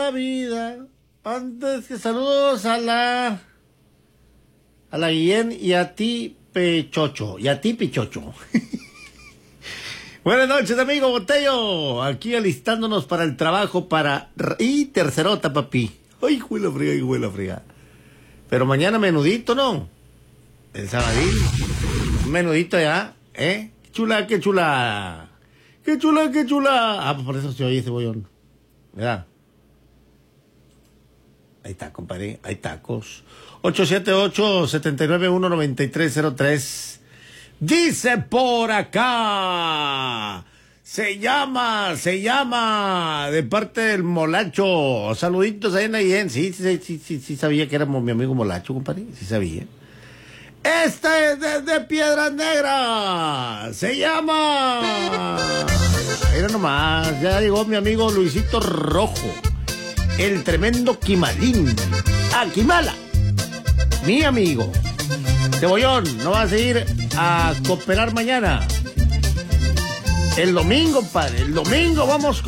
la vida. Antes que saludos a la Guillén y a ti, Pechocho. Buenas noches, amigo Botello. Aquí alistándonos para el trabajo y tercerota, papi. Ay, huela fría. Pero mañana menudito, ¿no? El sabadín. Un menudito ya, ¿eh? Qué chula. Ah, pues por eso se oye ese bollón. ¿Verdad? Ahí está, compadre. Hay tacos. 878-791-9303. Dice por acá. Se llama. De parte del Molacho. Saluditos ahí en Ayen. Sí, sabía que éramos mi amigo Molacho, compadre. Sí sabía. Esta es desde Piedras Negras. Se llama. Mira nomás, ya llegó mi amigo Luisito Rojo, el tremendo Quimalín. Quimala, mi amigo. Cebollón, no vas a ir a cooperar mañana. El domingo, padre, el domingo vamos